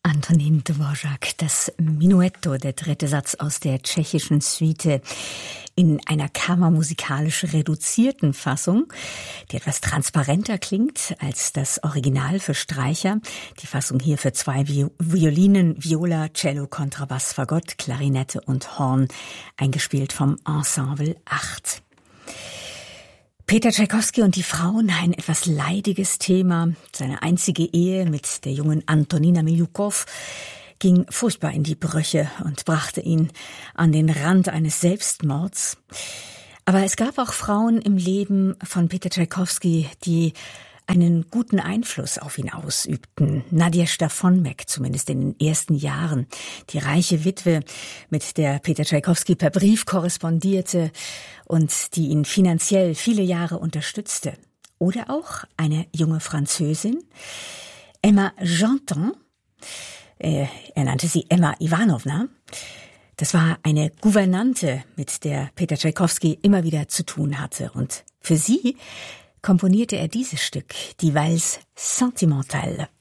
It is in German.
Antonín Dvořák, das Minuetto, der dritte Satz aus der tschechischen Suite, in einer kammermusikalisch reduzierten Fassung, die etwas transparenter klingt als das Original für Streicher. Die Fassung hier für zwei Violinen, Viola, Cello, Kontrabass, Fagott, Klarinette und Horn, eingespielt vom Ensemble 8. Peter Tschaikowski und die Frauen, ein etwas leidiges Thema. Seine einzige Ehe mit der jungen Antonina Miliukov ging furchtbar in die Brüche und brachte ihn an den Rand eines Selbstmords. Aber es gab auch Frauen im Leben von Peter Tschaikowski, die einen guten Einfluss auf ihn ausübten. Nadježda von Meck, zumindest in den ersten Jahren. Die reiche Witwe, mit der Peter Tschaikowski per Brief korrespondierte und die ihn finanziell viele Jahre unterstützte. Oder auch eine junge Französin, Emma Genton. Er nannte sie Emma Ivanovna. Das war eine Gouvernante, mit der Peter Tschaikowski immer wieder zu tun hatte. Und für sie komponierte er dieses Stück, die Valse Sentimentale.